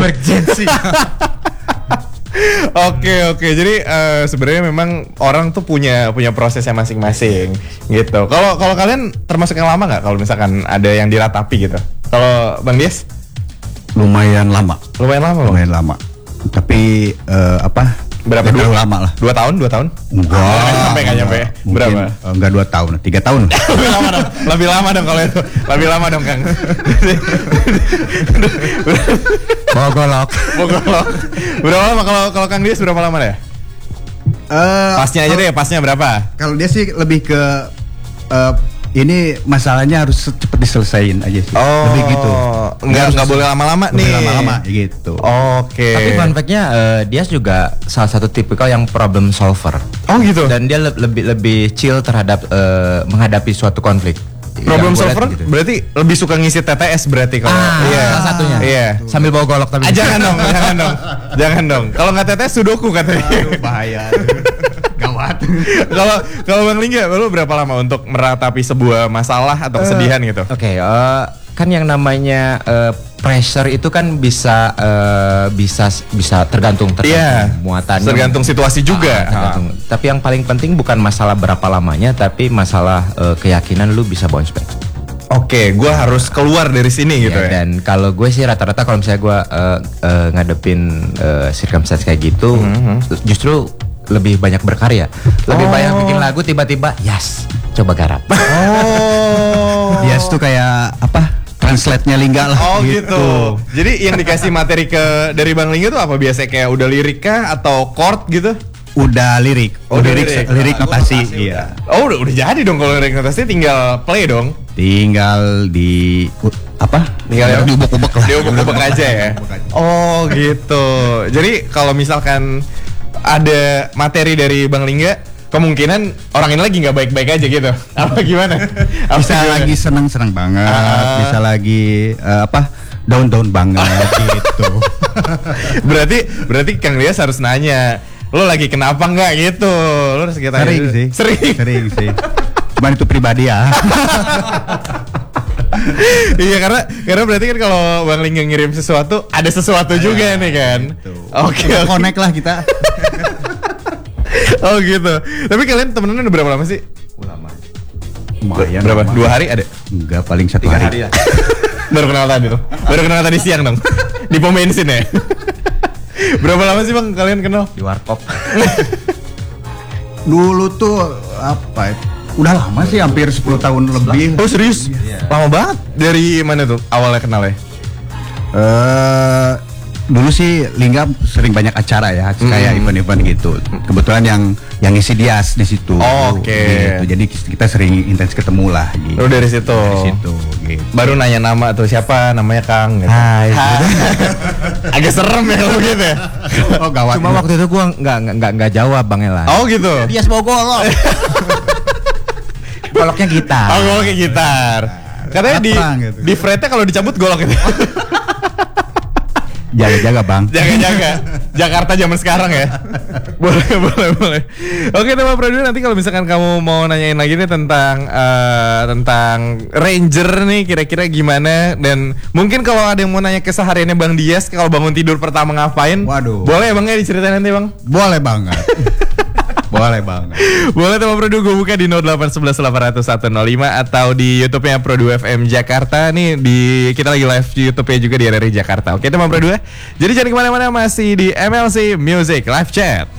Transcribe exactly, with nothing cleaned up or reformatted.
emergency. Oke oke, jadi uh, sebenarnya memang orang tuh punya punya prosesnya masing-masing gitu. Kalau kalau kalian termasuk yang lama nggak? Kalau misalkan ada yang diratapi gitu. Kalau Bang Dias? Lumayan lama. Lumayan lama. Lumayan lama. Tapi uh, apa? Berapa dulu? Lama lah. Dua tahun, dua tahun? Enggak. Nggak nyampe, nggak nyampe. Berapa? Uh, enggak dua tahun, tiga tahun. Lebih lama dong. Lebih lama dong kalau itu. Lebih lama dong Kang. Bawa golok. Bawa golok. Berapa lama kalau kalau Kang Dias berapa lama deh? Uh, pasnya aja deh, pasnya berapa? Kalau dia sih lebih ke uh, ini masalahnya harus cepat diselesaikan aja sih. Oh, lebih gitu. Enggak enggak boleh lama-lama nih. Lama-lama gitu. Oke. Okay. Tapi fun fact-nya uh, dia juga salah satu tipikal yang problem solver. Oh gitu. Dan dia le- lebih lebih chill terhadap uh, menghadapi suatu konflik. Problem solver gitu. Berarti lebih suka ngisi T T S berarti kalau ah, iya. Salah satunya. Iya. Sambil bawa golok tapi. Ah, jangan dong, jangan dong. Jangan dong. Kalau nggak T T S sudoku katanya. Aduh, bahaya. Gawat. Kalau kalau Bang Lingga, lu berapa lama untuk meratapi sebuah masalah atau kesedihan uh, gitu? Oke, okay, uh, kan yang namanya uh, pressure itu kan bisa uh, bisa bisa tergantung tergantung yeah, muatannya. Tergantung situasi juga. Ah, tergantung. Ah. Tapi yang paling penting bukan masalah berapa lamanya, tapi masalah uh, keyakinan lu bisa bounce back. Oke, okay, gue harus keluar dari sini gitu ya. Dan kalau gue sih rata-rata kalau misalnya gue uh, uh, ngadepin uh, circumstance kayak gitu, mm-hmm. justru lebih banyak berkarya, lebih oh. banyak bikin lagu tiba-tiba, yes, coba garap. Oh, yes tuh kayak apa? Translate-nya Lingga lah. Oh gitu. gitu. Jadi yang dikasih materi ke dari Bang Lingga tuh apa biasanya kayak udah lirik kah atau chord gitu? Udah lirik, oh, udah lirik, lirik, lirik notasi, notasi iya. Oh udah udah jadi dong kalau lirik notasi tinggal play dong. Tinggal di uh, apa? Tinggal di ubek-ubek lah. Di ubek-ubek aja ya. Oh gitu. Jadi kalau misalkan ada materi dari Bang Lingga, kemungkinan orang ini lagi nggak baik-baik aja gitu. Apa gimana? Apa bisa gimana? lagi senang-senang banget, ah. bisa lagi uh, apa? Down-down banget gitu. berarti berarti Kang Dias harus nanya, lo lagi kenapa nggak gitu? Lo harus kita sering sih. Sering. Sering sih. Cuman itu pribadi ya. Iya karena karena berarti kan kalau Bang Lingga ngirim sesuatu ada sesuatu Ayah, juga nih kan. Oke, okay, okay. Connect lah kita. Oh gitu. Tapi kalian temenan udah berapa lama sih? Lama. Lumayan. Berapa? Lama. Dua hari ada? Enggak, paling satu Tiga hari. hari ya. Baru kenal tadi tuh. Baru kenal tadi siang dong. Di pom bensin ya. Berapa lama sih Bang kalian kenal? Di warkop. Dulu tuh apa? Udah lama sih, hampir sepuluh tahun lebih. Oh serius? Iya. Lama banget. Dari mana tuh awalnya kenal ya? Uh, dulu sih Lingga sering banyak acara ya, mm. kayak event-event gitu. Kebetulan yang yang ngisi Dias di situ. Oh, oke. Okay. Gitu. Jadi kita sering intens ketemu lah. Gitu. Oh dari situ. Dari situ. Gitu. Baru nanya nama tuh siapa, namanya Kang. Gitu. Hai. Agak serem ya kalau gitu ya. Oh gawat. Cuma waktu itu gue nggak nggak nggak jawab Bang Elan. Oh gitu. Dias bawa golok. Goloknya gitar. Oh goloknya gitar. Katanya di gitu. Di fretnya kalau dicabut golok itu. Jaga-jaga Bang. Jaga-jaga. Jakarta zaman sekarang ya. Boleh, boleh, boleh. Oke teman produser, nanti kalau misalkan kamu mau nanyain lagi nih tentang uh, tentang Ranger nih kira-kira gimana, dan mungkin kalau ada yang mau nanya kesehariannya Bang Dias kalau bangun tidur pertama ngapain? Waduh. Boleh Bang ya diceritain nanti Bang? Boleh banget. Boleh banget. Boleh teman Produ, gue buka di nol delapan satu satu delapan nol nol satu nol lima atau di YouTube-nya Produ F M Jakarta. Nih di kita lagi live di YouTube-nya juga di R R I Jakarta. Oke teman Produ ya. Jadi jangan kemana-mana, masih di M L C Music Live Chat.